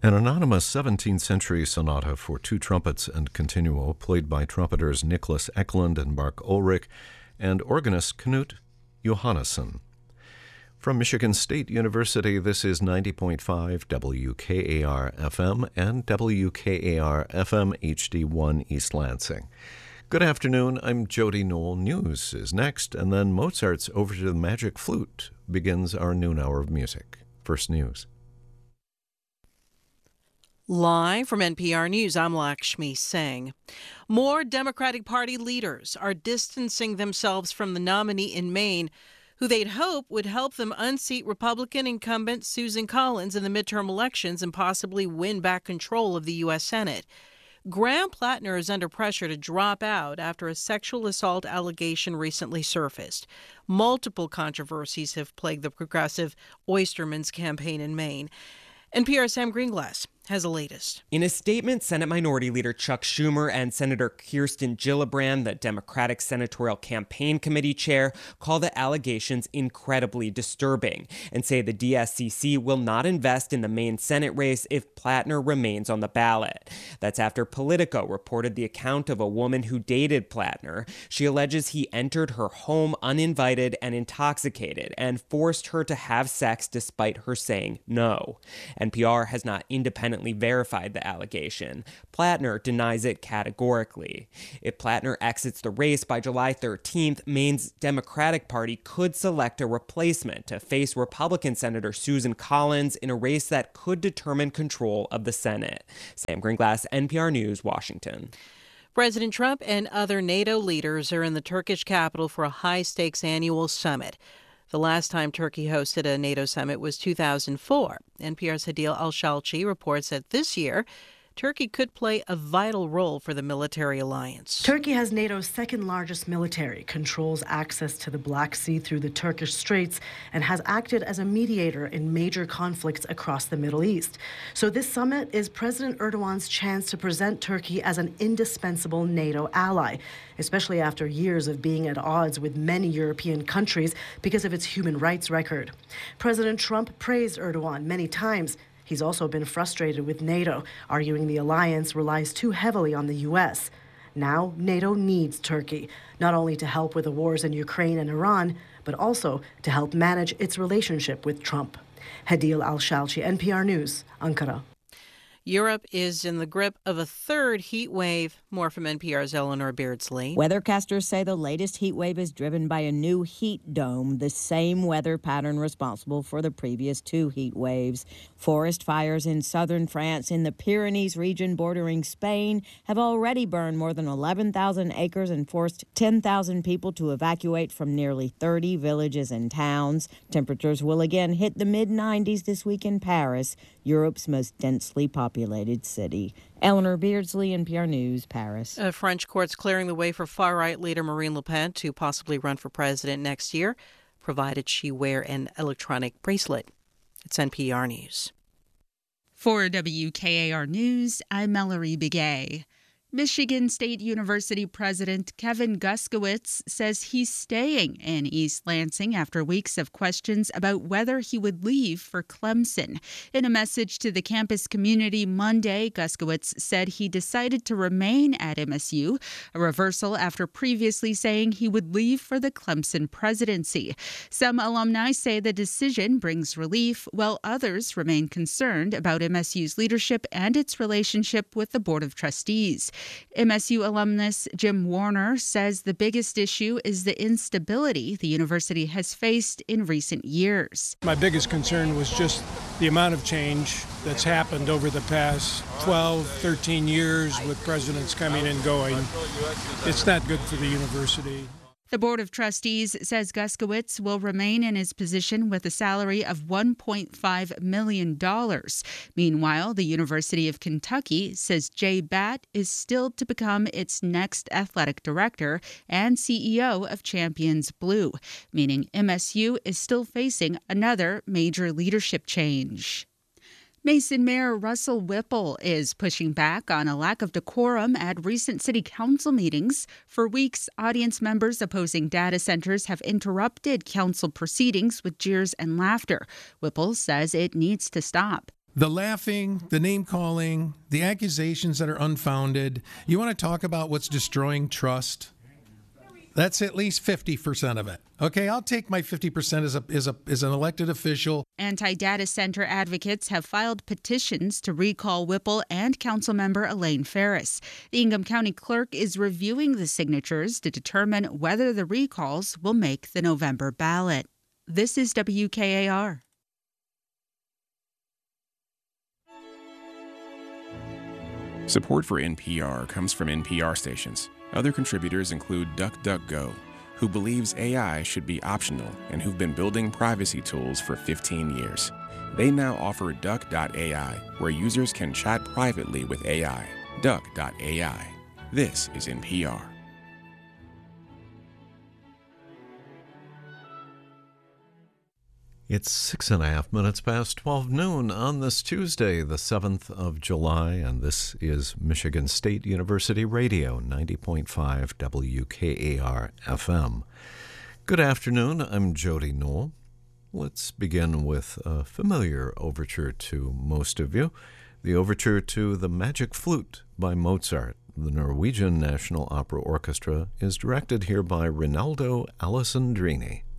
An anonymous 17th century sonata for two trumpets and continuo, played by trumpeters Niklas Eklund and Mark Ulrich, and organist Knut Johannesson. From Michigan State University, this is 90.5 WKAR-FM and WKAR-FM HD1 East Lansing. Good afternoon, I'm Jody Knoll. News is next, and then Mozart's Over to the Magic Flute begins our noon hour of music. First news. Live from NPR News, I'm Lakshmi Singh. More Democratic Party leaders are distancing themselves from the nominee in Maine, who they'd hope would help them unseat Republican incumbent Susan Collins in the midterm elections and possibly win back control of the U.S. Senate. Graham Plattner is under pressure to drop out after a sexual assault allegation recently surfaced. Multiple controversies have plagued the progressive Oysterman's campaign in Maine. NPR's Sam Greenglass has the latest. In a statement, Senate Minority Leader Chuck Schumer and Senator Kirsten Gillibrand, the Democratic Senatorial Campaign Committee chair, call the allegations incredibly disturbing and say the DSCC will not invest in the Maine Senate race if Plattner remains on the ballot. That's after Politico reported the account of a woman who dated Plattner. She alleges he entered her home uninvited and intoxicated and forced her to have sex despite her saying no. NPR has not independently verified the allegation. Plattner denies it categorically. If Plattner exits the race by July 13th, Maine's Democratic Party could select a replacement to face Republican Senator Susan Collins in a race that could determine control of the Senate. Sam Greenglass, NPR News, Washington. President Trump and other NATO leaders are in the Turkish capital for a high-stakes annual summit. The last time Turkey hosted a NATO summit was 2004. NPR's Hadil Al-Shalchi reports that this year, Turkey could play a vital role for the military alliance. Turkey has NATO's second largest military, controls access to the Black Sea through the Turkish Straits, and has acted as a mediator in major conflicts across the Middle East. So this summit is President Erdogan's chance to present Turkey as an indispensable NATO ally, especially after years of being at odds with many European countries because of its human rights record. President Trump praised Erdogan many times. He's also been frustrated with NATO, arguing the alliance relies too heavily on the U.S. Now, NATO needs Turkey, not only to help with the wars in Ukraine and Iran, but also to help manage its relationship with Trump. Hadil Al-Shalchi, NPR News, Ankara. Europe is in the grip of a third heat wave. More from NPR's Eleanor Beardsley. Weathercasters say the latest heat wave is driven by a new heat dome, the same weather pattern responsible for the previous two heat waves. Forest fires in southern France in the Pyrenees region bordering Spain have already burned more than 11,000 acres and forced 10,000 people to evacuate from nearly 30 villages and towns. Temperatures will again hit the mid-90s this week in Paris, Europe's most densely populated city. Eleanor Beardsley, NPR News, Paris. French courts clearing the way for far-right leader Marine Le Pen to possibly run for president next year, provided she wear an electronic bracelet. It's NPR News. For WKAR News, I'm Mallory Begay. Michigan State University President Kevin Guskowitz says he's staying in East Lansing after weeks of questions about whether he would leave for Clemson. In a message to the campus community Monday, Guskowitz said he decided to remain at MSU, a reversal after previously saying he would leave for the Clemson presidency. Some alumni say the decision brings relief, while others remain concerned about MSU's leadership and its relationship with the Board of Trustees. MSU alumnus Jim Warner says the biggest issue is the instability the university has faced in recent years. My biggest concern was just the amount of change that's happened over the past 12, 13 years with presidents coming and going. It's not good for the university. The Board of Trustees says Guskowitz will remain in his position with a salary of $1.5 million. Meanwhile, the University of Kentucky says Jay Batt is still to become its next athletic director and CEO of Champions Blue, meaning MSU is still facing another major leadership change. Mason Mayor Russell Whipple is pushing back on a lack of decorum at recent city council meetings. For weeks, audience members opposing data centers have interrupted council proceedings with jeers and laughter. Whipple says it needs to stop. The laughing, the name-calling, the accusations that are unfounded. You want to talk about what's destroying trust? That's at least 50% of it. Okay, I'll take my 50% as an elected official. Anti-data center advocates have filed petitions to recall Whipple and Councilmember Elaine Ferris. The Ingham County Clerk is reviewing the signatures to determine whether the recalls will make the November ballot. This is WKAR. Support for NPR comes from NPR stations. Other contributors include DuckDuckGo, who believes AI should be optional and who've been building privacy tools for 15 years. They now offer Duck.ai, where users can chat privately with AI. Duck.ai. This is NPR. It's 6.5 past 12 noon on this Tuesday, the 7th of July, and this is Michigan State University Radio, 90.5 WKAR FM. Good afternoon, I'm Jody Knoll. Let's begin with a familiar overture to most of you, the overture to The Magic Flute by Mozart. The Norwegian National Opera Orchestra is directed here by Rinaldo Alessandrini.